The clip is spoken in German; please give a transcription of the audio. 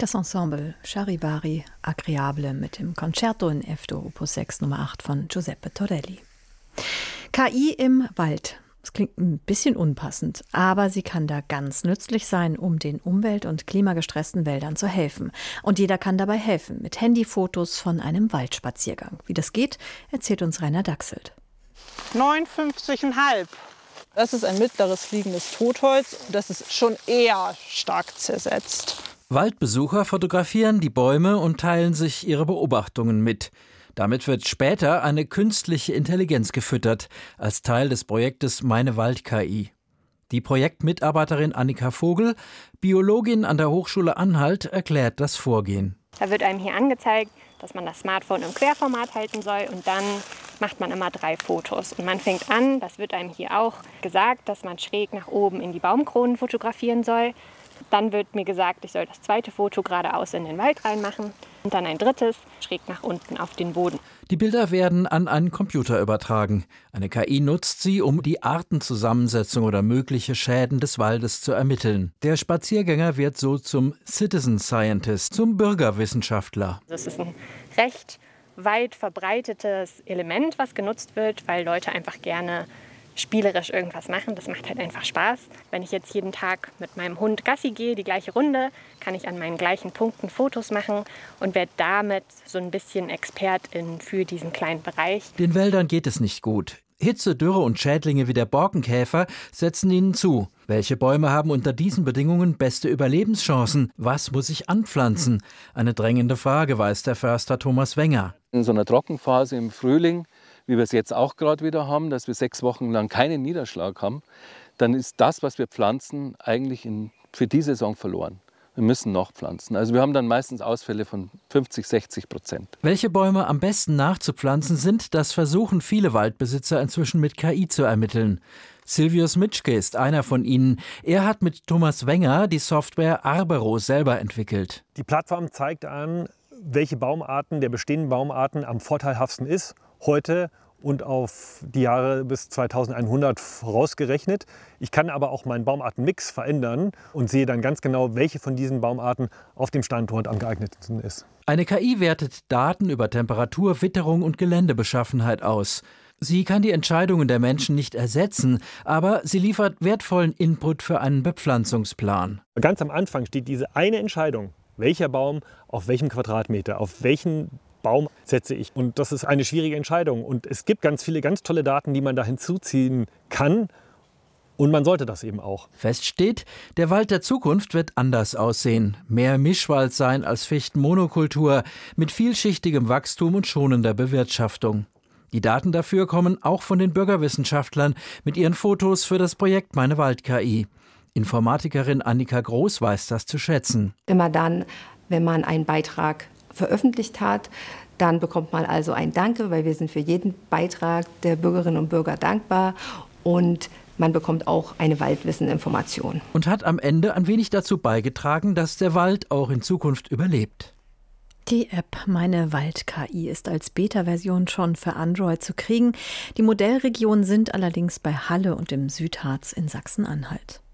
Das Ensemble Charivari Agreeable mit dem Concerto in F-Dur Opus 6 Nummer 8 von Giuseppe Torelli. KI im Wald. Das klingt ein bisschen unpassend, aber sie kann da ganz nützlich sein, um den umwelt- und klimagestressten Wäldern zu helfen. Und jeder kann dabei helfen, mit Handyfotos von einem Waldspaziergang. Wie das geht, erzählt uns Rainer Dachselt. 59,5. Das ist ein mittleres fliegendes Totholz. Das ist schon eher stark zersetzt. Waldbesucher fotografieren die Bäume und teilen sich ihre Beobachtungen mit. Damit wird später eine künstliche Intelligenz gefüttert, als Teil des Projektes Meine Wald-KI. Die Projektmitarbeiterin Annika Vogel, Biologin an der Hochschule Anhalt, erklärt das Vorgehen. Da wird einem hier angezeigt, dass man das Smartphone im Querformat halten soll und dann macht man immer 3 Fotos. Und man fängt an, das wird einem hier auch gesagt, dass man schräg nach oben in die Baumkronen fotografieren soll. Dann wird mir gesagt, ich soll das 2. Foto geradeaus in den Wald reinmachen und dann ein 3. schräg nach unten auf den Boden. Die Bilder werden an einen Computer übertragen. Eine KI nutzt sie, um die Artenzusammensetzung oder mögliche Schäden des Waldes zu ermitteln. Der Spaziergänger wird so zum Citizen Scientist, zum Bürgerwissenschaftler. Das ist ein recht weit verbreitetes Element, was genutzt wird, weil Leute einfach gerne spielerisch irgendwas machen. Das macht halt einfach Spaß. Wenn ich jetzt jeden Tag mit meinem Hund Gassi gehe, die gleiche Runde, kann ich an meinen gleichen Punkten Fotos machen und werde damit so ein bisschen Expertin für diesen kleinen Bereich. Den Wäldern geht es nicht gut. Hitze, Dürre und Schädlinge wie der Borkenkäfer setzen ihnen zu. Welche Bäume haben unter diesen Bedingungen beste Überlebenschancen? Was muss ich anpflanzen? Eine drängende Frage, weiß der Förster Thomas Wenger. In so einer Trockenphase im Frühling, wie wir es jetzt auch gerade wieder haben, dass wir 6 Wochen lang keinen Niederschlag haben, dann ist das, was wir pflanzen, eigentlich für die Saison verloren. Wir müssen noch pflanzen. Also wir haben dann meistens Ausfälle von 50-60%. Welche Bäume am besten nachzupflanzen sind, das versuchen viele Waldbesitzer inzwischen mit KI zu ermitteln. Silvius Mitschke ist einer von ihnen. Er hat mit Thomas Wenger die Software Arbero selber entwickelt. Die Plattform zeigt an, welche Baumarten der bestehenden Baumarten am vorteilhaftesten ist, heute und auf die Jahre bis 2100 vorausgerechnet. Ich kann aber auch meinen Baumartenmix verändern und sehe dann ganz genau, welche von diesen Baumarten auf dem Standort am geeignetsten ist. Eine KI wertet Daten über Temperatur, Witterung und Geländebeschaffenheit aus. Sie kann die Entscheidungen der Menschen nicht ersetzen, aber sie liefert wertvollen Input für einen Bepflanzungsplan. Ganz am Anfang steht diese eine Entscheidung, welcher Baum auf welchem Quadratmeter, auf welchen Baum setze ich. Und das ist eine schwierige Entscheidung. Und es gibt ganz viele, ganz tolle Daten, die man da hinzuziehen kann. Und man sollte das eben auch. Fest steht, der Wald der Zukunft wird anders aussehen. Mehr Mischwald sein als Fichtenmonokultur, mit vielschichtigem Wachstum und schonender Bewirtschaftung. Die Daten dafür kommen auch von den Bürgerwissenschaftlern mit ihren Fotos für das Projekt Meine Wald-KI. Informatikerin Annika Groß weiß das zu schätzen. Immer dann, wenn man einen Beitrag veröffentlicht hat, dann bekommt man also ein Danke, weil wir sind für jeden Beitrag der Bürgerinnen und Bürger dankbar und man bekommt auch eine Waldwissen-Information. Und hat am Ende ein wenig dazu beigetragen, dass der Wald auch in Zukunft überlebt. Die App Meine Wald-KI ist als Beta-Version schon für Android zu kriegen. Die Modellregionen sind allerdings bei Halle und im Südharz in Sachsen-Anhalt.